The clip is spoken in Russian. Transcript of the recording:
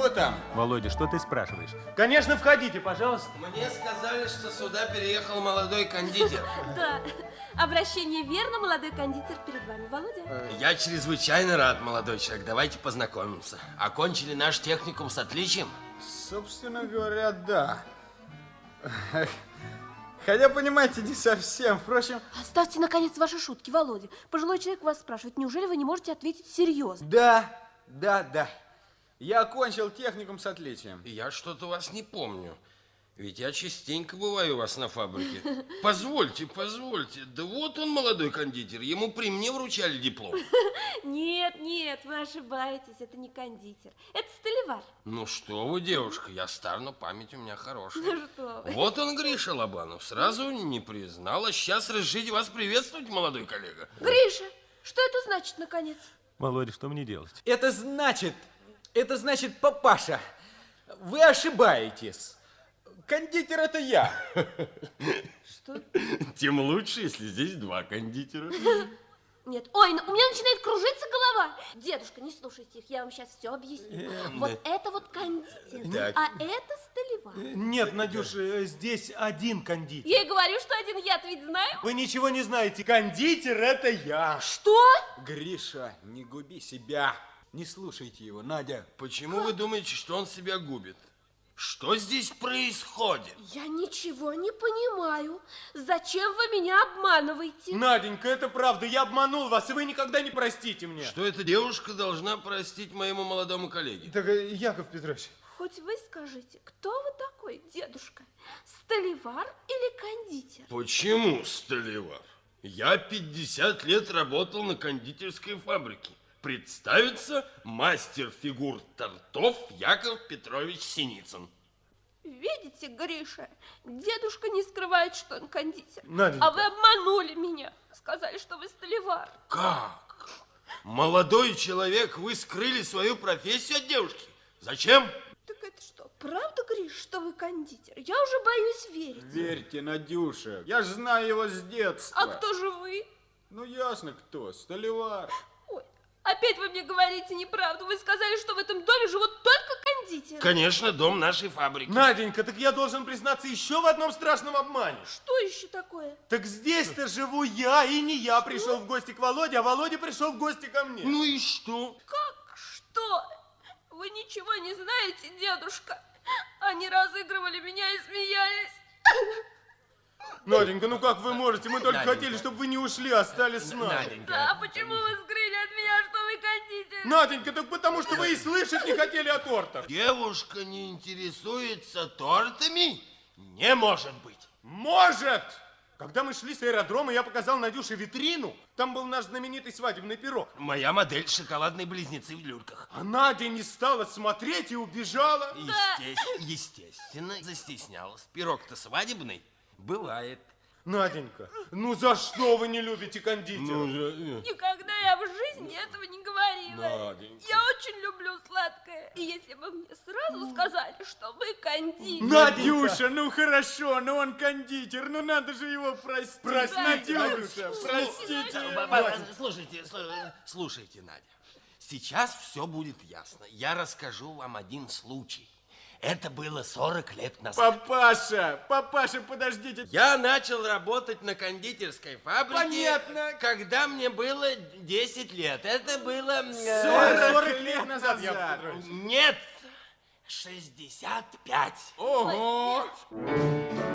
Кто там? Володя, что ты спрашиваешь? Конечно, входите, пожалуйста. Мне сказали, что сюда переехал молодой кондитер. Да, обращение верно, молодой кондитер перед вами, Володя. Я чрезвычайно рад, молодой человек. Давайте познакомимся. Окончили наш техникум с отличием? Собственно говоря, да. Хотя, понимаете, не совсем. Впрочем... Оставьте, наконец, ваши шутки, Володя. Пожилой человек вас спрашивает, неужели вы не можете ответить серьезно? Да. Я окончил техникум с отличием. Я что-то вас не помню. Ведь я частенько бываю у вас на фабрике. Позвольте. Да вот он, молодой кондитер. Ему при мне вручали диплом. Нет, вы ошибаетесь. Это не кондитер. Это столевар. Ну что вы, девушка, я стар, но память у меня хорошая. Ну что вы. Вот он, Гриша Лобанов. Сразу не признал. А сейчас разрешите вас приветствовать, молодой коллега. Гриша, что это значит, наконец? Володя, что мне делать? Это значит, папаша, вы ошибаетесь. Кондитер это я. Что? Тем лучше, если здесь два кондитера. Нет, ой, у меня начинает кружиться голова. Дедушка, не слушайте их, я вам сейчас все объясню. Вот это вот кондитер, Так. а это столевар. Нет, Надюша, здесь один кондитер. Я и говорю, что один я-то ведь знаю. Вы ничего не знаете. Кондитер это я. Что? Гриша, не губи себя. Не слушайте его, Надя. Почему вы думаете, что он себя губит? Что здесь происходит? Я ничего не понимаю. Зачем вы меня обманываете? Наденька, это правда. Я обманул вас, и вы никогда не простите мне. Что эта девушка должна простить моему молодому коллеге? Так, Яков Петрович. Хоть вы скажите, кто вы такой, дедушка? Столевар или кондитер? Почему столевар? Я 50 лет работал на кондитерской фабрике. Представится мастер фигур тортов Яков Петрович Синицын. Видите, Гриша, дедушка не скрывает, что он кондитер. Наденька. А вы обманули меня. Сказали, что вы столевар. Как? Молодой человек, вы скрыли свою профессию от девушки. Зачем? Так это что, правда, Гриш, что вы кондитер? Я уже боюсь верить. Верьте, Надюша, я же знаю его с детства. А кто же вы? Ну, ясно кто, столевар. Ой, опять вы мне говорите неправду. Вы сказали, что в этом доме живут только кондитеры. Конечно, дом нашей фабрики. Наденька, так я должен признаться еще в одном страшном обмане. Что еще такое? Так здесь-то живу я, и не я пришел в гости к Володе, а Володя пришел в гости ко мне. Ну и что? Как? Что? Вы ничего не знаете, дедушка? Они разыгрывали меня и смеялись. Наденька, ну как вы можете? Мы только Наденька. хотели, чтобы вы не ушли, а остались с нами. Наденька. Да, почему вы скрыли от меня, что вы кондитер? Наденька, так потому что вы и слышать не хотели о тортах. Девушка не интересуется тортами? Не может быть. Может! Когда мы шли с аэродрома, я показал Надюше витрину. Там был наш знаменитый свадебный пирог. Моя модель шоколадные близнецы в люльках. А Надя не стала смотреть и убежала. Естественно, застеснялась. Пирог-то свадебный. Бывает. Наденька, ну за что вы не любите кондитера? Никогда я в жизни этого не говорила. Наденька. Я очень люблю сладкое. И если бы мне сразу сказали, что вы кондитер... Надюша, ну хорошо, но он кондитер, ну надо же его простить. Надюша, простите. Слушайте, Надя. Сейчас все будет ясно. Я расскажу вам один случай. Это было 40 лет назад. Папаша, подождите. Я начал работать на кондитерской фабрике. Понятно. Когда мне было 10 лет. Это было... 40 лет назад, Яков Петрович. Нет, 65. Ого!